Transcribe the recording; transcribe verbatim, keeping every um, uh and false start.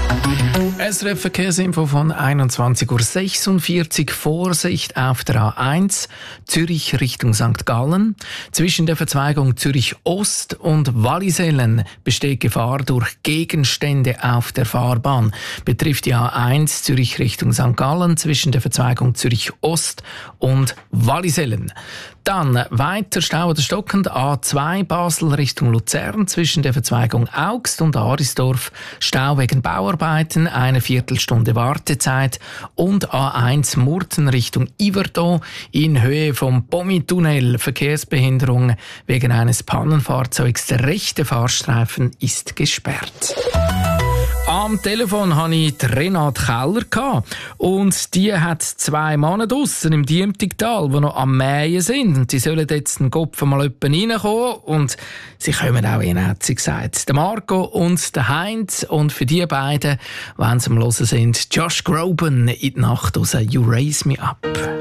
S R F Verkehrsinfo von einundzwanzig Uhr sechsundvierzig. Vorsicht auf der A eins, Zürich Richtung Sankt Gallen. Zwischen der Verzweigung Zürich Ost und Wallisellen besteht Gefahr durch Gegenstände auf der Fahrbahn. Betrifft die A eins, Zürich Richtung Sankt Gallen, zwischen der Verzweigung Zürich Ost und Wallisellen. Dann weiter Stau oder stockend A zwei Basel Richtung Luzern, zwischen der Verzweigung Augst und Arisdorf. Stau wegen Bauarbeiten, eine Viertelstunde Wartezeit. Und A eins Murten Richtung Yverdon in Höhe vom Pommi-Tunnel. Verkehrsbehinderung wegen eines Pannenfahrzeugs. Der rechte Fahrstreifen ist gesperrt. Am Telefon hatte ich die Renate Keller und die hat zwei Männer draussen im Diemtigtal, die noch am Mähen sind. Und die sollen jetzt den Kopf mal jemanden reinkommen und sie kommen auch hin, hat sie gesagt. Der Marco und der Heinz, und für die beiden, wenn sie am Hören sind, Josh Groban in die Nacht raus, You Raise Me Up.